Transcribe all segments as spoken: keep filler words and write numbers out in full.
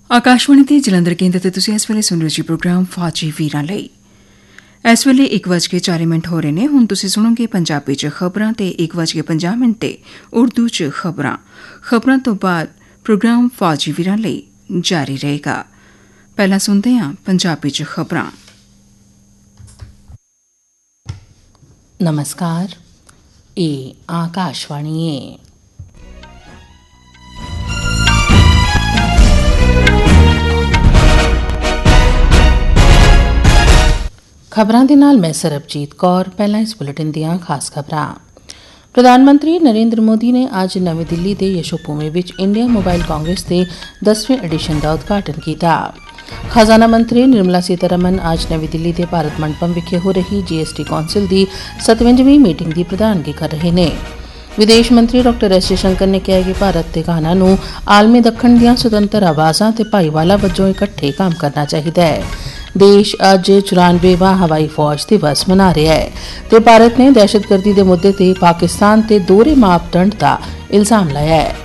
आकाशवाणी ते जलंधर केंद्र ते तुसीं इस वेले सुन रहे जी प्रोग्राम फौजी वीरां लेई। इस वेले इक बज के चाली मिनट हो रहे ने। हुण तुसीं सुणोगे पंजाबी च खबरां ते इक बज के पंजाह मिनट ते उर्दू च खबरां। खबरां तो बाद प्रोग्राम फौजी वीरां लेई जारी रहेगा। पहला सुनदे हां पंजाबी च खबरां। नमस्कार, ए आकाशवाणी है। खबरां दे नाल मैं सरबजीत कौर। पहला इस बुलेटिन दियां खास खबरां। प्रधानमंत्री नरेंद्र मोदी ने अज नमीं दिल्ली दे Yashobhoomi which India mobile Congress दे दसवें एडिशन दा उद्घाटन कीता। खजाना मंत्री निर्मला सीतारमण अज नमीं दिल्ली दे भारत मंडपम विखे हो रही जीएसटी कौंसल दी सतवंजवीं मीटिंग दी प्रधानगी कर रहे ने। विदेश मंत्री डॉक्टर एस जयशंकर ने कहा कि भारत ते घाना नूं आलमी दक्खण दियां सुतंत्र आवाज़ां ते भाईवाला वजों इकट्ठे काम करना चाहिदा है। देश अज चौरानवेवां हवाई फौज दिवस मना रहा है ते भारत ने दहशतगर्दी दे मुद्दे ते पाकिस्तान ते दोहरे मापदंड दा इल्जाम लाया है।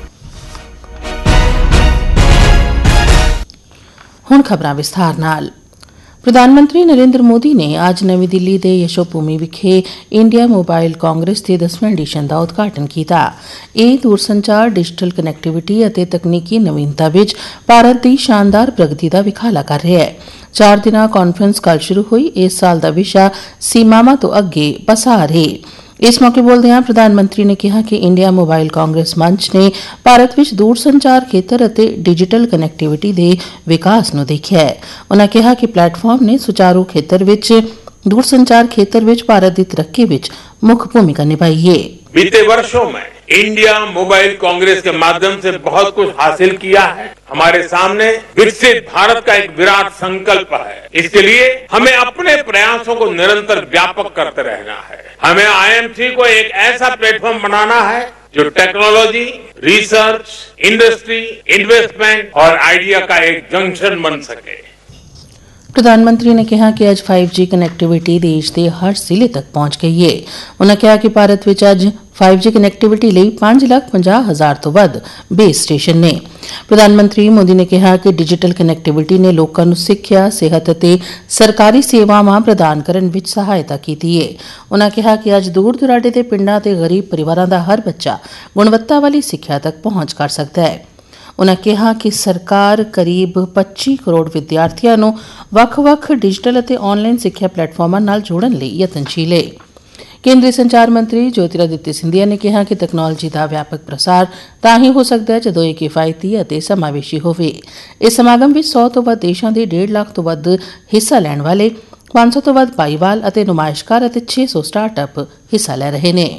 हुण खबरां विस्तार नाल। प्रधानमंत्री नरेंद्र मोदी ने अज नवीं दिल्ली दे यशोभूमि विखे इंडिया मोबाइल कांग्रेस दे दसवें एडिशन दा उद्घाटन कीता। एह दूरसंचार, डिजिटल कनैक्टिविटी अते तकनीकी नवीनता विच भारत दी शानदार प्रगति दा विखाला कर रहा है। चार दिना कांफ्रेंस कल शुरू हुई। इस साल दा विशा सीमावां तो अगे पसार है। इस मौके बोलदे प्रधानमंत्री ने कहा कि इंडिया मोबाइल कांग्रेस मंच ने भारत विच दूरसंचार खेतर अते डिजिटल कनैक्टिविटी दे विकास नूं देखिआ है। उन्होंने कहा कि प्लेटफॉर्म ने सुचारू खेतर विच दूरसंचार खेतर विच भारत की तरक्की विच मुख्य भूमिका निभाई है। बीते वर्षों में इंडिया मोबाइल कांग्रेस के माध्यम से बहुत कुछ हासिल किया है। हमारे सामने विकसित भारत का एक विराट संकल्प है। इसके लिए हमें अपने प्रयासों को निरंतर व्यापक करते रहना है। हमें आईएमसी को एक ऐसा प्लेटफॉर्म बनाना है जो टेक्नोलॉजी, रिसर्च, इंडस्ट्री, इन्वेस्टमेंट और आइडिया का एक जंक्शन बन सके। प्रधानमंत्री ने कहा कि अज फाइव जी कनैक्टिविटी देश के हर जिले तक पहुंच गई है। उन्होंने कहा कि भारत विच अज फाइव जी कनैक्टिविटी लई पांच लाख पंजाह हजार तो वध बेस स्टेशन ने। प्रधानमंत्री मोदी ने कहा कि डिजिटल कनैक्टिविटी ने लोकां नूं सिक्ख्या, सेहत अते सरकारी सेवावां प्रदान करन विच सहायता कीती है। उन्होंने कहा कि अज दूर दुराडे दे पिंडां ते गरीब परिवारां दा हर बच्चा गुणवत्ता वाली सिक्ख्या तक पहुंच कर सकदा है। उन्होंने कहा कि सरकार करीब पच्ची करोड़ विद्यार्थियों नूं वख-वख डिजिटल अते ऑनलाइन सिक्ख्या प्लेटफॉर्मां नाल जोड़न लई यतनशील है। केंद्रीय संचार मंत्री ज्योतिरादित्य सिंधिया ने कहा कि तकनोलॉजी का व्यापक प्रसार तां ही हो सकता है जदों एक किफायती अते समावेशी होवे। इस समागम विच सौ तो वध देशां दे डेढ़ लाख तो वध हिस्सा लैण वाले, पांच सौ तो वध भाईवाल अते नुमाइशकार अते छे सौ स्टार्टअप हिस्सा लै रहे ने।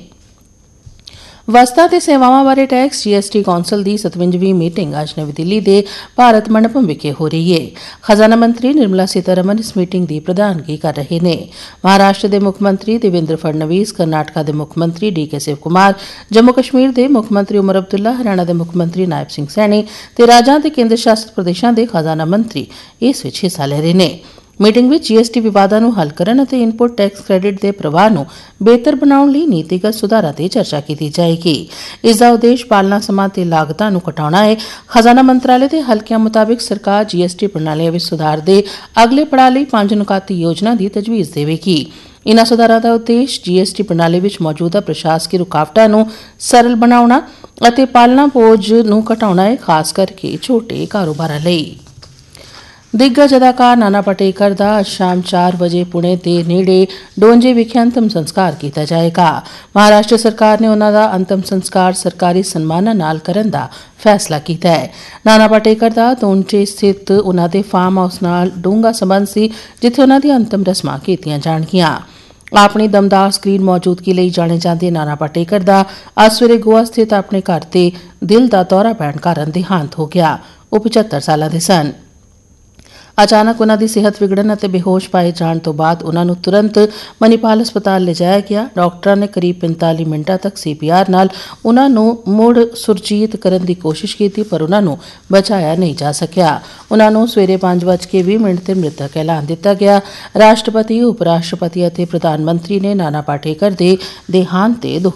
वस्तां ते सेवावां बारे टैक्स जीएसटी कौंसल की सतवंजवीं मीटिंग अज नवी दिल्ली के भारत मंडपम विखे हो रही है। खजाना मंत्री निर्मला सीतारमण इस मीटिंग की प्रधानगी कर रहे हैं। महाराष्ट्र के मुख्यमंत्री देवेंद्र फडणवीस, कर्नाटका के मुख्यमंत्री डी के शिव कुमार, जम्मू कश्मीर के मुख्यमंत्री उमर अब्दुल्ला, हरियाणा के मुख्यमंत्री नायब सिंह सैनी ते राज्यां ते केंद्र शासित प्रदेशों के खजाना मंत्री इस विच हिस्सा ले रहे हैं। मीटिंग में जीएसटी विवादां नूं हल करन अते इनपुट टैक्स क्रेडिट के प्रवाह नूं बेहतर बनाउण लई नीतिगत सुधारां ते चर्चा की जाएगी। इसका उद्देश्य पालना समां ते लागतां नूं घटाउणा है। खजाना मंत्रालय के हल्किਆਂ मुताबिक सरकार जीएसटी प्रणाली विच सुधार दे अगले पड़ाअ लई पंज नुकाती योजना की तजवीज़ देवेगी। इन्हां सुधारां दा उद्देश्य जीएसटी प्रणाली विच मौजूदा प्रशासकी रुकावटां नूं सरल बनाउणा अते पालना बोझ नूं घटाउणा है, खास करके छोटे कारोबारां लई। दिग्गज अदाकार नाना पाटेकर दा अज शाम चार बजे पुणे के नेड़े डोंजे विखे अंतिम संस्कार किया जाएगा। महाराष्ट्र सरकार ने उन्हां दा अंतिम संस्कार सरकारी सन्मानां नाल करन दा फैसला किया है। नाना पाटेकर दा डोंजे स्थित उन्हां दे फार्म हाउस नाल डूंगा संबंध सी, जिथे उन्हां दी अंतिम रस्मां कीतियां जाणगियां। अपनी दमदार स्क्रीन मौजूदगी लई जाने जांदे नाना पाटेकर दा अज सवेरे गोवा स्थित अपने घर ते दिल दा दौरा पैण कारण देहांत हो गया। वो पचहत्तर साल के सन। अचानक उन्हां दी सेहत विगड़न अते बेहोश पाए जाण तो बाद उन्हां नूं तुरंत मनीपाल हस्पताल लिजाया गया। डॉक्टरां ने करीब पैंताली मिनटां तक सीपीआर नाल उन्हां नूं मुड़ सुरजीत करन दी कोशिश की, पर उन्हां नूं बचाया नहीं जा सकिया। उन्हां नूं सवेरे पांच बज के बीस मिनट ते मृतक ऐलान दिता गया। राष्ट्रपति, उप राष्ट्रपति अते प्रधानमंत्री ने नाना पाटेकर दे देहांत ते दुख